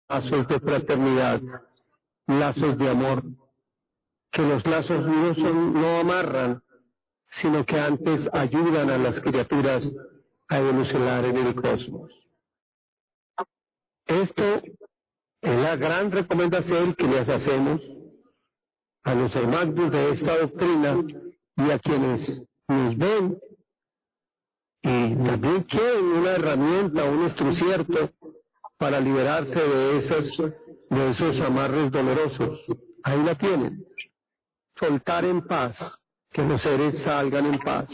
lazos de fraternidad, lazos de amor, que los lazos no amarran, sino que antes ayudan a las criaturas a evolucionar en el cosmos. Esto es la gran recomendación que les hacemos a los hermanos de esta doctrina y a quienes nos ven y también quieren una herramienta, un instrumento para liberarse de esos amarres dolorosos. Ahí la tienen. Soltar en paz, que los seres salgan en paz.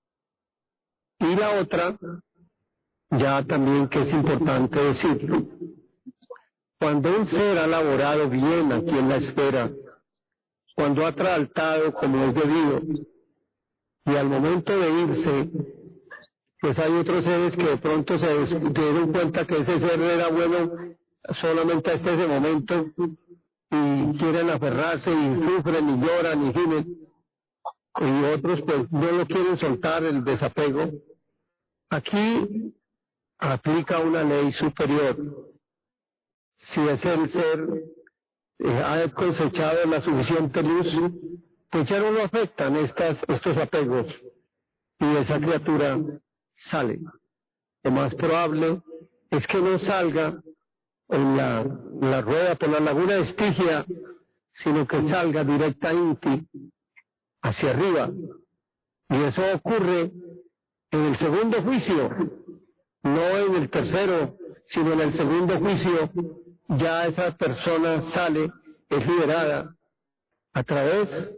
Y la otra, ya también que es importante decirlo, cuando un ser ha laborado bien aquí en la esfera, cuando ha tratado como es debido, y al momento de irse, pues hay otros seres que de pronto se dieron cuenta que ese ser era bueno solamente hasta ese momento, y quieren aferrarse y sufren y lloran y gimen, y otros pues no lo quieren soltar, el desapego. Aquí aplica una ley superior. Si es el ser ha cosechado la suficiente luz, pues ya no lo afectan estos apegos y esa criatura sale. Lo más probable es que no salga en la rueda por la laguna de Estigia, sino que salga directamente hacia arriba. Y eso ocurre en el segundo juicio, no en el tercero, sino en el segundo juicio. Ya esa persona sale, es liberada a través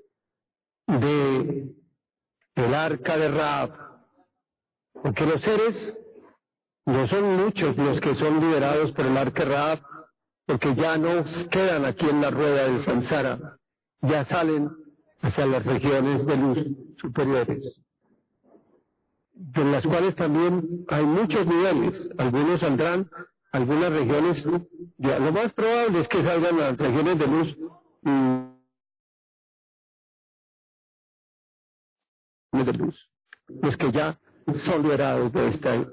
del arca de Rahab, porque los seres no son muchos los que son liberados por el arca de Rahab, porque ya no quedan aquí en la rueda del samsara, ya salen hacia las regiones de luz superiores, de las cuales también hay muchos niveles. Algunos saldrán a algunas regiones, ya lo más probable es que salgan a las regiones de luz los que ya son liberados de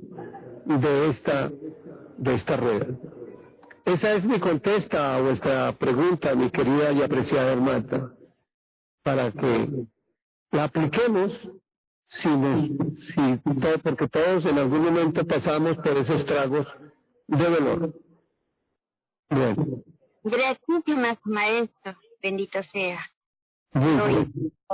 esta rueda. Esa es mi contesta a vuestra pregunta, mi querida y apreciada hermana, para que la apliquemos porque todos en algún momento pasamos por esos tragos de dolor. Bueno. Gracias, maestro. Bendito sea. Muy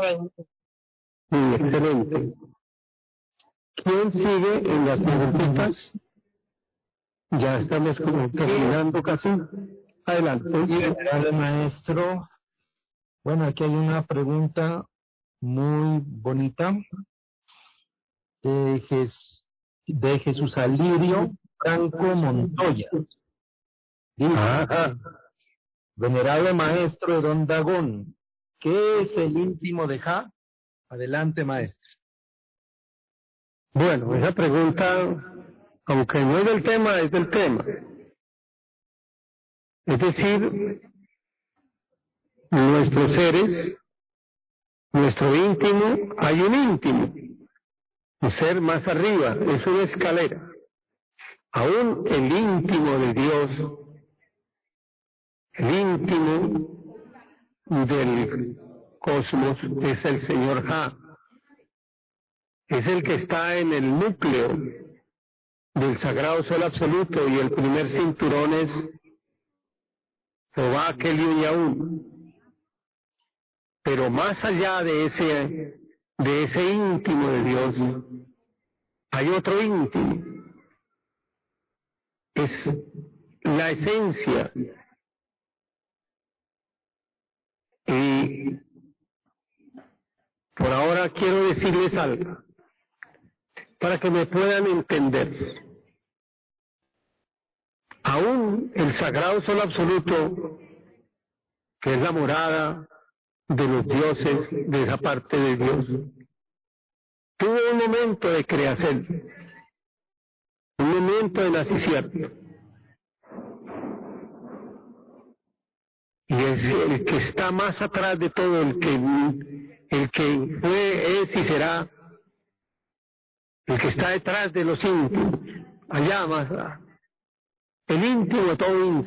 excelente. ¿Quién sigue en las preguntitas? Ya estamos como terminando casi. Adelante. Gracias, maestro. Bueno, aquí hay una pregunta muy bonita de Jesús Alirio Franco Montoya. Dice, venerable maestro de Don Dagón, ¿qué es el íntimo de Ja? Adelante, maestro. Bueno, esa pregunta, aunque no es del tema, es del tema. Es decir, nuestros seres, nuestro íntimo, hay un íntimo, un ser más arriba, es una escalera. Aún el íntimo de Dios, el íntimo del cosmos es el Señor Ja. Es el que está en el núcleo del sagrado sol absoluto, y el primer cinturón es Jehová Keliu Yaún. Pero más allá de ese íntimo de Dios, hay otro íntimo. Es la esencia. Y por ahora quiero decirles algo, para que me puedan entender. Aún el sagrado sol absoluto, que es la morada de los dioses, de esa parte de Dios, tuvo un momento de creación, un momento de nacimiento. Y es el que está más atrás de todo, el que fue, es y será, el que está detrás de los íntimos, allá más, el íntimo, todo íntimo.